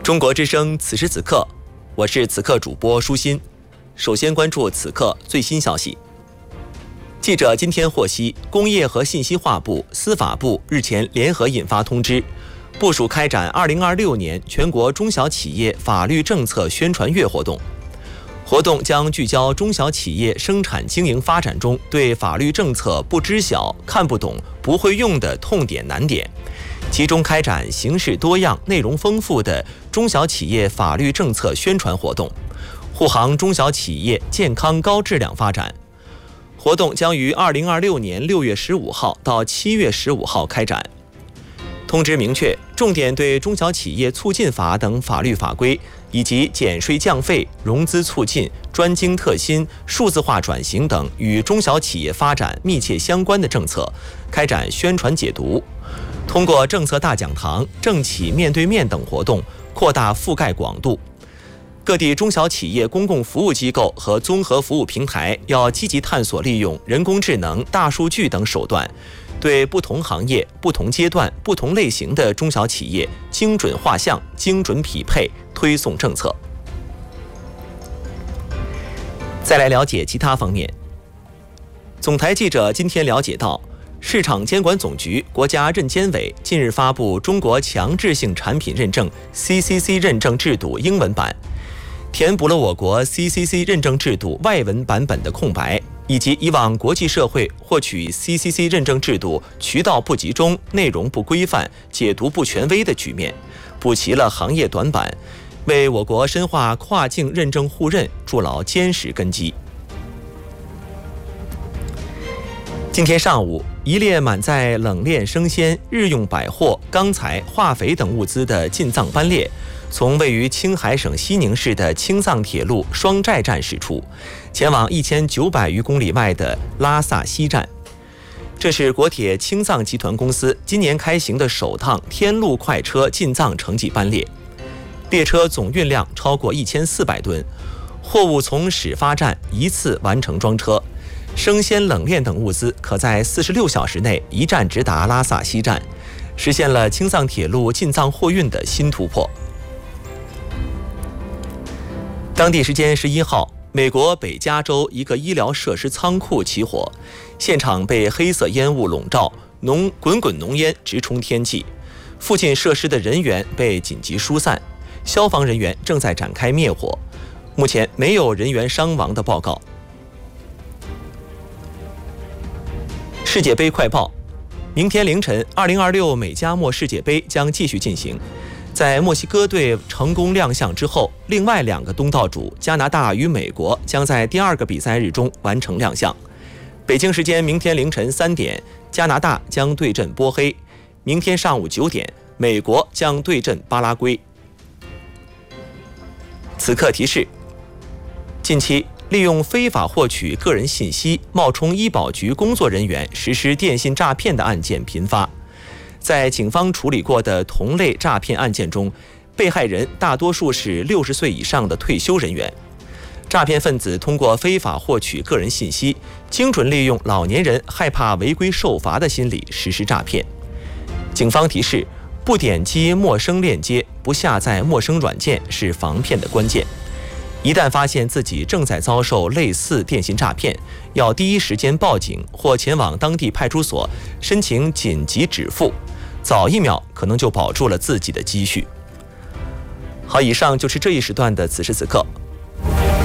中国之声此时此刻，我是此刻主播舒心。首先关注此刻最新消息。记者今天获悉，工业和信息化部、司法部日前联合印发通知，部署开展2026年全国中小企业法律政策宣传月活动。活动将聚焦中小企业生产经营发展中对法律政策不知晓、看不懂、不会用的痛点难点，集中开展形式多样、内容丰富的中小企业法律政策宣传活动，护航中小企业健康高质量发展。活动将于2026年6月15号到7月15号开展。通知明确，重点对中小企业促进法等法律法规以及减税降费、融资促进、专精特新、数字化转型等与中小企业发展密切相关的政策开展宣传解读，通过政策大讲堂、政企面对面等活动扩大覆盖广度。各地中小企业公共服务机构和综合服务平台要积极探索利用人工智能、大数据等手段，对不同行业、不同阶段、不同类型的中小企业精准画像、精准匹配，推送政策。再来了解其他方面。总台记者今天了解到，市场监管总局、国家认监委近日发布中国强制性产品认证 CCC 认证制度英文版，填补了我国 CCC 认证制度外文版本的空白，以及以往国际社会获取 CCC 认证制度渠道不集中、内容不规范、解读不权威的局面，补齐了行业短板，为我国深化跨境认证互认筑牢坚实根基。今天上午，一列满载冷链生鲜、日用百货、钢材、化肥等物资的进藏班列，从位于青海省西宁市的青藏铁路双寨站驶出，前往1900余公里外的拉萨西站。这是国铁青藏集团公司今年开行的首趟天路快车进藏城际班列，列车总运量超过1400吨，货物从始发站一次完成装车。生鲜、冷链等物资可在46小时内一站直达拉萨西站，实现了青藏铁路进藏货运的新突破。当地时间11号，美国北加州一个医疗设施仓库起火，现场被黑色烟雾笼罩，滚滚浓烟直冲天际，附近设施的人员被紧急疏散，消防人员正在展开灭火，目前没有人员伤亡的报告。世界杯快报：明天凌晨，2026美加墨世界杯将继续进行。在墨西哥队成功亮相之后，另外2个东道主加拿大与美国将在第2个比赛日中完成亮相。北京时间明天凌晨3点，加拿大将对阵波黑；明天上午9点，美国将对阵巴拉圭。此刻提示：近期利用非法获取个人信息、冒充医保局工作人员实施电信诈骗的案件频发。在警方处理过的同类诈骗案件中，被害人大多数是60岁以上的退休人员。诈骗分子通过非法获取个人信息，精准利用老年人害怕违规受罚的心理实施诈骗。警方提示：不点击陌生链接，不下载陌生软件是防骗的关键。一旦发现自己正在遭受类似电信诈骗，要第一时间报警或前往当地派出所申请紧急止付，早1秒可能就保住了自己的积蓄。好，以上就是这一时段的此时此刻，